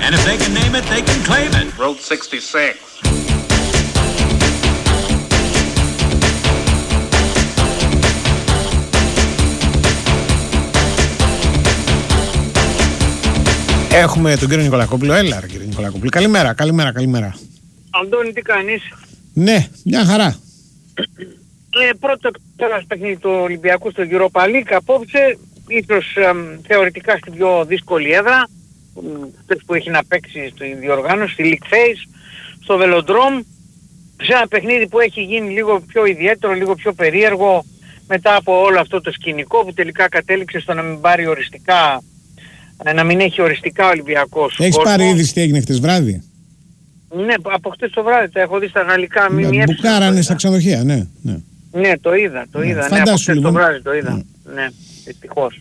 And if they can name it, they can claim it. Route 66. Έχουμε τον κύριο Νικολακόπουλο. Έλα, κύριε Νικολακόπουλο. Καλημέρα. Αντώνη, τι κάνεις? Ναι, μια χαρά. Πρώτο παιχνίδι του Ολυμπιακού στο Europa League απόψε, ίσως θεωρητικά στην πιο δύσκολη έδρα, αυτές που έχει να παίξει στη διοργάνωση, στη League Phase, στο Velodrome, σε ένα παιχνίδι που έχει γίνει λίγο πιο ιδιαίτερο, λίγο πιο περίεργο, μετά από όλο αυτό το σκηνικό που τελικά κατέληξε στο να μην πάρει οριστικά, να μην έχει οριστικά Ολυμπιακός. Έχεις πάρει είδηση τι έγινε χτες βράδυ? Ναι, από χτες το βράδυ τα έχω δει στα γαλλικά. Μπουκάρανε στα ξενοδοχεία, ναι. Ναι, το είδα. Ναι, από χτες το βράδυ το είδα. Ναι, δυστυχώς.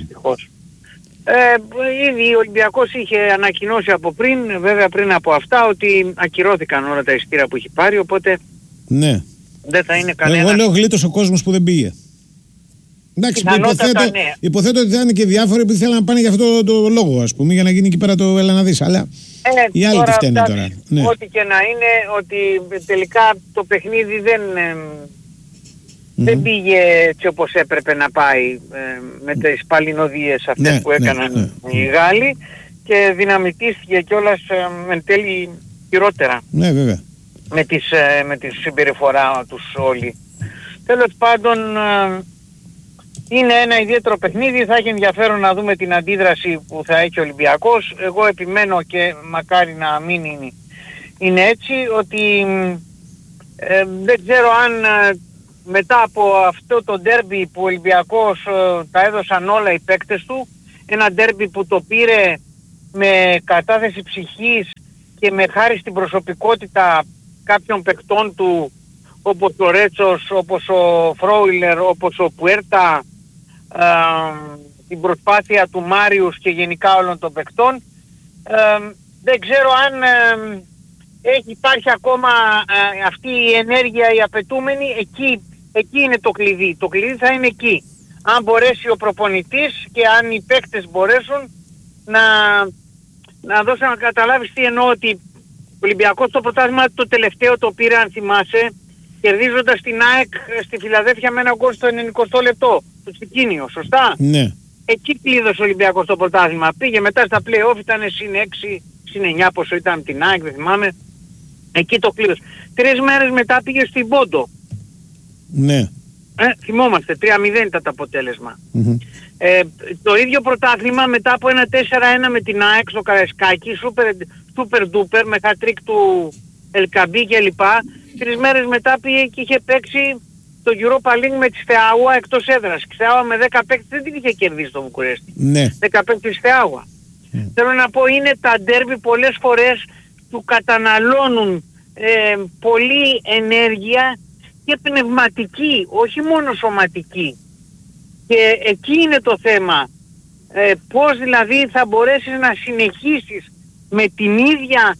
Ήδη ο Ολυμπιακός είχε ανακοινώσει από πριν, βέβαια πριν από αυτά, ότι ακυρώθηκαν όλα τα εισιτήρια που έχει πάρει, οπότε ναι, δεν θα είναι κανένα. Εγώ λέω γλίτος ο κόσμος που δεν πήγε. Εντάξει, υποθέτω ότι θα είναι και διάφοροι που θέλουν να πάνε για αυτό το λόγο, ας πούμε, για να γίνει εκεί πέρα το έλα να δεις, αλλά οι άλλοι τι φταίνε τώρα. Ναι. Ό,τι και να είναι, ότι τελικά το παιχνίδι δεν πήγε έτσι όπως έπρεπε να πάει, με τις παλινοδίες αυτές που έκαναν οι Γάλλοι, και δυναμητίστηκε κιόλας εν τέλει χειρότερα. Ναι, βέβαια. Με τη συμπεριφορά τους όλοι. Τέλος πάντων, είναι ένα ιδιαίτερο παιχνίδι, θα έχει ενδιαφέρον να δούμε την αντίδραση που θα έχει ο Ολυμπιακός. Εγώ επιμένω, και μακάρι να μην είναι έτσι, ότι δεν ξέρω αν μετά από αυτό το ντέρμπι που ο Ολυμπιακός τα έδωσαν όλα οι παίκτες του, ένα ντέρμπι που το πήρε με κατάθεση ψυχής και με χάρη στην προσωπικότητα κάποιων παικτών του, όπως ο Ρέτσος, όπως ο Φρόιλερ, όπως ο Πουέρτα, την προσπάθεια του Μάριους και γενικά όλων των παικτών, δεν ξέρω αν υπάρχει ακόμα αυτή η ενέργεια η απαιτούμενη. Εκεί είναι το κλειδί. Το κλειδί θα είναι εκεί. Αν μπορέσει ο προπονητής και αν οι παίκτες μπορέσουν να δώσουν να καταλάβεις τι εννοώ, ότι ο Ολυμπιακός το πρωτάθλημα το τελευταίο το πήρε, αν θυμάσαι, κερδίζοντας την ΑΕΚ στη Φιλαδέλφια με ένα γκολ στο 90 λεπτό, το Τσικίνιο, σωστά? Ναι. Εκεί κλείδωσε ο Ολυμπιακός το πρωτάθλημα. Πήγε μετά στα play-off, ήταν συν 6, συν 9 πόσο ήταν την ΑΕΚ, δεν θυμάμαι. Εκεί το κλείδωσε. 3 μέρες μετά πήγε στην Πόντο. Ναι. Θυμόμαστε, 3-0 ήταν το αποτέλεσμα. Το ίδιο πρωτάθλημα μετά από ένα 4-1 με την ΑΕΚ στο Καραϊσκάκι, super duper, με hat-trick του Ελκαμπή κλπ. 3 μέρες μετά πήγε και είχε παίξει το Europa League με τη Στεάουα εκτός έδρας. Η Στεάουα με 10 παίκτες δεν την είχε κερδίσει το Βουκουρέστι. Ναι. 10 παίκτες Στεάουα. Θέλω να πω, είναι τα ντέρμπι πολλές φορές που καταναλώνουν πολλή ενέργεια και πνευματική, όχι μόνο σωματική. Και εκεί είναι το θέμα. Πώς δηλαδή θα μπορέσεις να συνεχίσεις με την ίδια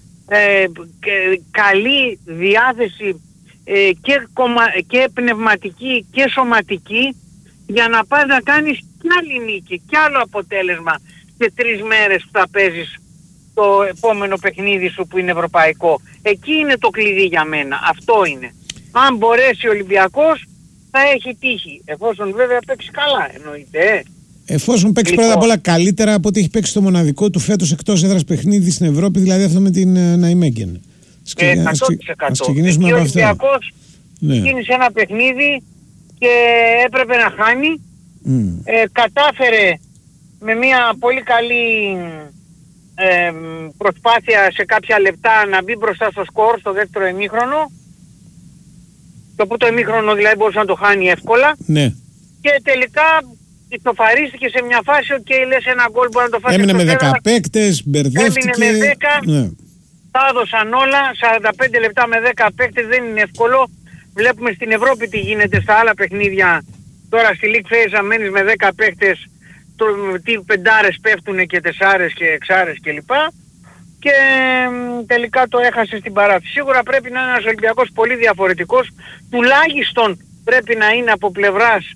καλή διάθεση και πνευματική και σωματική, για να πας να κάνεις κι άλλη νίκη, κι άλλο αποτέλεσμα σε 3 μέρες που θα παίζεις το επόμενο παιχνίδι σου που είναι ευρωπαϊκό. Εκεί είναι το κλειδί για μένα. Αυτό είναι. Αν μπορέσει ο Ολυμπιακός θα έχει τύχη. Εφόσον βέβαια παίξει καλά, εννοείται. Εφόσον παίξει πρώτα απ' όλα καλύτερα από ό,τι έχει παίξει το μοναδικό του φέτος εκτός έδρας παιχνίδι στην Ευρώπη, δηλαδή αυτό με την Ναϊμέγγεν. 100%. ξεκινήσουμε από αυτό. Ο Ολυμπιακός κίνησε ένα παιχνίδι και έπρεπε να χάνει. Κατάφερε με μια πολύ καλή προσπάθεια σε κάποια λεπτά να μπει μπροστά στο σκορ στο δεύτερο ημίχρονο. Το πρώτο ημίχρονο δηλαδή μπορούσε να το χάνει εύκολα. Ναι. Και τελικά ισοφαρίστηκε σε μια φάση, λες ένα γκολ μπορεί να το φάσει. Έμεινε με 10 παίκτες, μπερδεύτηκε. Έμεινε με 10, ναι. Τα έδωσαν όλα, 45 λεπτά με 10 παίκτες δεν είναι εύκολο. Βλέπουμε στην Ευρώπη τι γίνεται στα άλλα παιχνίδια. Τώρα στη League Phase αν μένεις με 10 παίκτες, τι πεντάρες πέφτουνε και 4 και 6 κλπ. Και τελικά το έχασε στην παράτηση. Σίγουρα πρέπει να είναι ένας Ολυμπιακός πολύ διαφορετικός. Τουλάχιστον πρέπει να είναι από πλευράς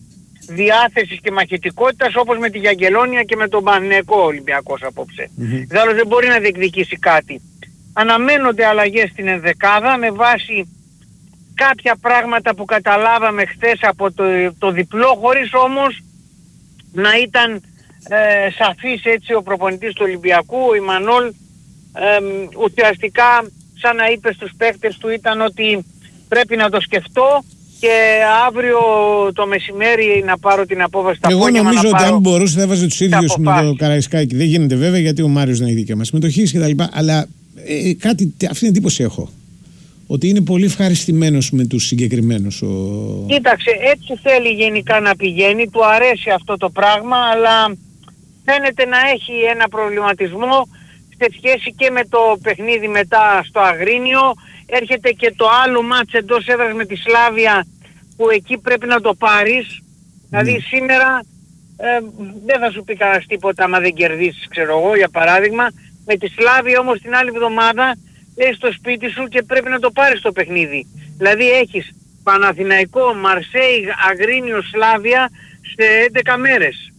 διάθεσης και μαχητικότητας όπως με τη Γιαγγελόνια και με τον Παναθηναϊκό Ολυμπιακός απόψε. Δηλαδή δεν μπορεί να διεκδικήσει κάτι. Αναμένονται αλλαγές στην ενδεκάδα με βάση κάποια πράγματα που καταλάβαμε χθες από το διπλό, χωρίς όμως να ήταν σαφής έτσι ο προπονητής του Ολυμπιακού, ο Ιμανόλ, ουσιαστικά σαν να είπε στους παίκτες του ήταν ότι πρέπει να το σκεφτώ και αύριο το μεσημέρι να πάρω την απόφαση. Εγώ νομίζω ότι αν μπορούσε θα έβαζε τους ίδιους με το Καραϊσκάκι. Δεν γίνεται βέβαια γιατί ο Μάριος δεν έχει δικαίωμα συμμετοχής και τα λοιπά, αλλά αυτή την εντύπωση έχω. Ότι είναι πολύ ευχαριστημένος με τους συγκεκριμένους. Κοίταξε, έτσι θέλει γενικά να πηγαίνει, του αρέσει αυτό το πράγμα, αλλά φαίνεται να έχει ένα προβληματισμό σε σχέση και με το παιχνίδι μετά στο Αγρίνιο. Έρχεται και το άλλο μάτς εντός έδρας με τη Σλάβια που εκεί πρέπει να το πάρεις. Δηλαδή σήμερα δεν θα σου πει κανένας τίποτα άμα δεν κερδίσεις, ξέρω εγώ, για παράδειγμα. Με τη Σλάβια όμως την άλλη εβδομάδα είσαι στο σπίτι σου και πρέπει να το πάρεις το παιχνίδι. Δηλαδή έχεις Παναθηναϊκό, Μαρσέη, Αγρίνιο, Σλάβια σε 11 μέρες.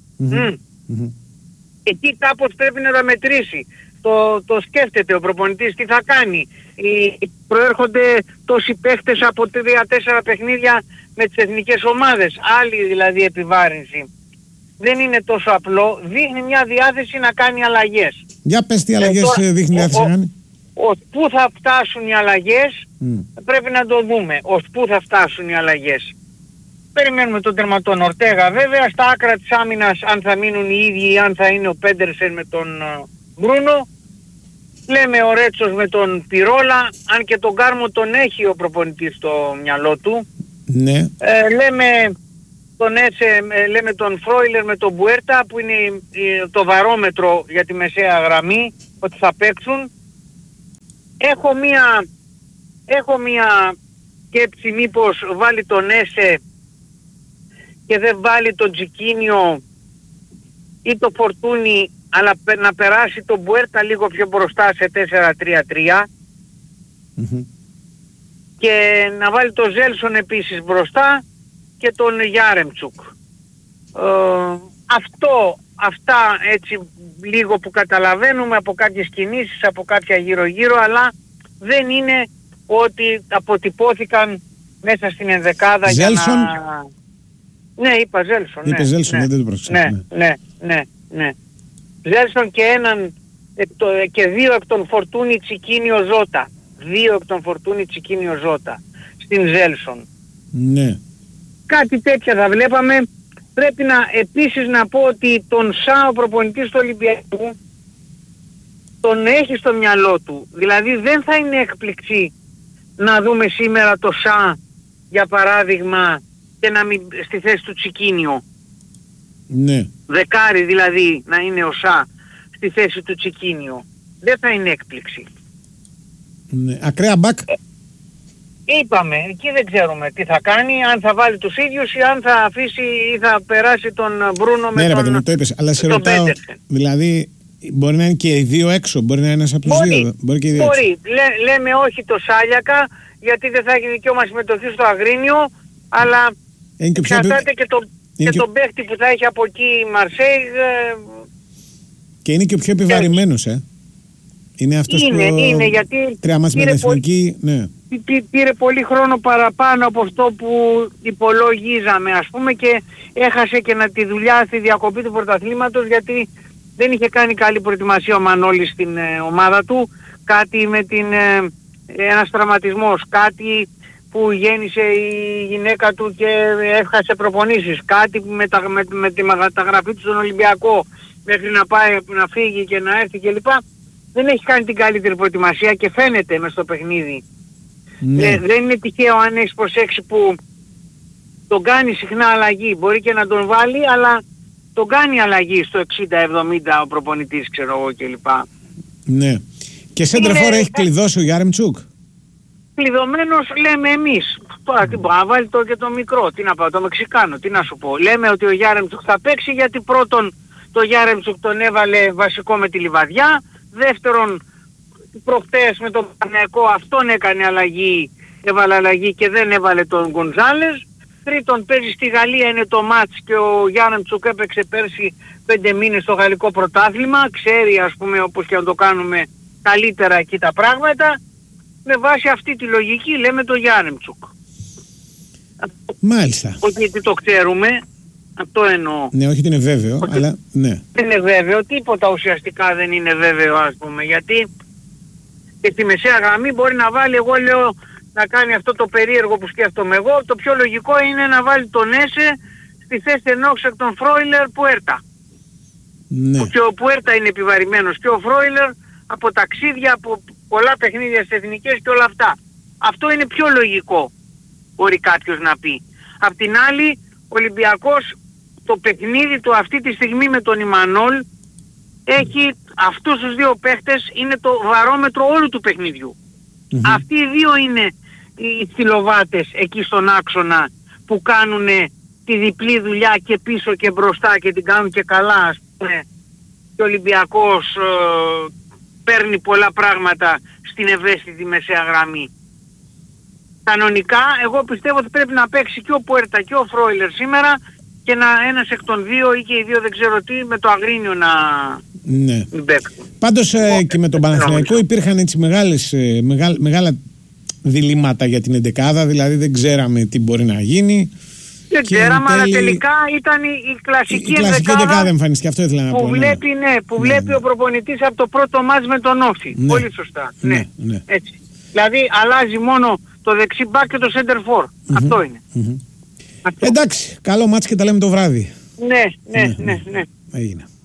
Εκεί κάπως πρέπει να τα μετρήσει. Το σκέφτεται ο προπονητής τι θα κάνει. Προέρχονται τόσοι παίχτες από 3-4 παιχνίδια με τις εθνικές ομάδες. Άλλη δηλαδή επιβάρυνση. Δεν είναι τόσο απλό. Δείχνει μια διάθεση να κάνει αλλαγές. Για πες τι αλλαγές δείχνει διάθεση να κάνει. Ως πού θα φτάσουν οι αλλαγές πρέπει να το δούμε. Ως πού θα φτάσουν οι αλλαγές. Περιμένουμε τον τερματόν Ορτέγα βέβαια. Στα άκρα της άμυνας αν θα μείνουν οι ίδιοι ή αν θα είναι ο Πέντερσεν με τον Μπρούνο. Λέμε ο Ρέτσος με τον Πυρόλα, αν και τον Κάρμο τον έχει ο προπονητής στο μυαλό του. Ναι. Λέμε τον Φρόιλερ με τον Μπουέρτα που είναι το βαρόμετρο για τη μεσαία γραμμή, ότι θα παίξουν. Έχω μία σκέψη μήπως βάλει τον Έσε και δεν βάλει τον Τζικίνιο ή το Φορτούνι, αλλά να περάσει τον Μπουέρτα λίγο πιο μπροστά σε 4-3-3 και να βάλει τον Ζέλσον επίσης μπροστά και τον Γιάρεμτσουκ. Αυτά έτσι λίγο που καταλαβαίνουμε από κάποιες κινήσεις, από κάποια γύρω-γύρω, αλλά δεν είναι ότι αποτυπώθηκαν μέσα στην ενδεκάδα για να... Ναι, είπα Ζέλσον. Είπε Ζέλσον, δεν το πρόσεξα. Ναι. Ζέλσον και δύο εκ των Φορτούνι Τσικίνιο Ζώτα. Στην Ζέλσον. Ναι. Κάτι τέτοια θα βλέπαμε. Πρέπει επίσης να πω ότι τον Σα, ο προπονητής του Ολυμπιακού, τον έχει στο μυαλό του. Δηλαδή δεν θα είναι έκπληξη να δούμε σήμερα το Σα, για παράδειγμα, και να μην στη θέση του Τσικίνιο. Ναι. Δεκάρι δηλαδή να είναι ο Σα στη θέση του Τσικίνιο. Δεν θα είναι έκπληξη. Ναι. Ακραία μπακ. Είπαμε, εκεί δεν ξέρουμε τι θα κάνει, αν θα βάλει τους ίδιους ή αν θα αφήσει ή θα περάσει τον Μπρούνο με τον... Ναι, το είπες, αλλά σε ρωτάω, δηλαδή μπορεί να είναι και οι δύο έξω, μπορεί να είναι ένας από τους δύο. Μπορεί και οι δύο έξω. Λέμε όχι το Σάλιακα, γιατί δεν θα έχει δικαίωμα συμμετοχή στο Αγρίνιο, αλλά εξαρτάται και τον παίχτη που θα έχει από εκεί η Μαρσέη. Και είναι και ο πιο επιβαρημένος, Είναι αυτός που γιατί τρία με εθνική, ναι. Πήρε πολύ χρόνο παραπάνω από αυτό που υπολογίζαμε, ας πούμε, και έχασε και τη δουλειά στη διακοπή του πρωταθλήματος, γιατί δεν είχε κάνει καλή προετοιμασία ο Μανώλης στην ομάδα του. Κάτι με ένας τραυματισμός, κάτι που γέννησε η γυναίκα του και έχασε προπονήσεις, κάτι με τη μεταγραφή του στον Ολυμπιακό μέχρι να πάει να φύγει και να έρθει κλπ. Δεν έχει κάνει την καλύτερη προετοιμασία και φαίνεται μες στο παιχνίδι. Ναι. Δεν είναι τυχαίο αν έχεις προσέξει που τον κάνει συχνά αλλαγή. Μπορεί και να τον βάλει, αλλά τον κάνει αλλαγή στο 60-70 ο προπονητής, ξέρω εγώ κλπ. Ναι. Και σέντρεφορ έχει κλειδώσει ο Γιάρεμτσουκ. Κλειδωμένος λέμε εμείς. Τώρα τι μπορεί να βάλει και το μικρό, τι να πάω, το Μεξικάνο, τι να σου πω. Λέμε ότι ο Γιάρεμτσουκ θα παίξει γιατί πρώτον το Γιάρεμτσουκ τον έβαλε βασικό με τη Λιβαδιά. Δεύτερον, προχτές με τον Παναθηναϊκό αυτόν έκανε αλλαγή, έβαλε αλλαγή και δεν έβαλε τον Γκονζάλες. Τρίτον, παίζει στη Γαλλία, είναι το μάτς και ο Γιάρεμτσουκ έπαιξε πέρσι 5 μήνες στο γαλλικό πρωτάθλημα. Ξέρει, ας πούμε, όπως και να το κάνουμε καλύτερα εκεί τα πράγματα. Με βάση αυτή τη λογική λέμε το Γιάρεμτσουκ. Μάλιστα. Όχι γιατί το ξέρουμε, αυτό εννοώ. Ναι, όχι ότι είναι βέβαιο, όχι, αλλά ναι. Δεν είναι βέβαιο, τίποτα ουσιαστικά δεν είναι βέβαιο, ας πούμε, γιατί και στη μεσαία γραμμή μπορεί να βάλει, εγώ λέω, να κάνει αυτό το περίεργο που σκέφτομαι εγώ. Το πιο λογικό είναι να βάλει τον Έσε στη θέση ενός εκ των Φρόιλερ Πουέρτα. Ναι. Και ο Πουέρτα είναι επιβαρημένος και ο Φρόιλερ από ταξίδια, από πολλά παιχνίδια στις εθνικές και όλα αυτά. Αυτό είναι πιο λογικό, μπορεί κάποιος να πει. Απ' την άλλη, ο Ολυμπιακός το παιχνίδι του αυτή τη στιγμή με τον Ιμανόλ έχει αυτούς τους δύο παίχτες, είναι το βαρόμετρο όλου του παιχνιδιού. Αυτοί οι δύο είναι οι στυλοβάτες εκεί στον άξονα που κάνουν τη διπλή δουλειά και πίσω και μπροστά και την κάνουν και καλά, ας πούμε. Και ο Ολυμπιακός παίρνει πολλά πράγματα στην ευαίσθητη μεσαία γραμμή. Κανονικά εγώ πιστεύω ότι πρέπει να παίξει και ο Πουέρτα και ο Φρόιλερ σήμερα και ένας εκ των δύο ή και οι δύο, δεν ξέρω τι, με το Αγρίνιο να παίξουν. Πάντως και με τον Παναθηναϊκό υπήρχαν έτσι μεγάλα διλήμματα για την εντεκάδα, δηλαδή δεν ξέραμε τι μπορεί να γίνει. Δεν ξέραμε, αλλά τελικά ήταν η κλασική εντεκάδα εμφανιστική, αυτό ήθελα να πω. Που βλέπει ο προπονητής από το πρώτο μάτς με τον Όφη. Ναι. Πολύ σωστά. Ναι. Έτσι. Δηλαδή αλλάζει μόνο το δεξί μπακ και το center for. Αυτό είναι. Αυτό. Εντάξει, καλό μάτς και τα λέμε το βράδυ. Ναι. Έγινε.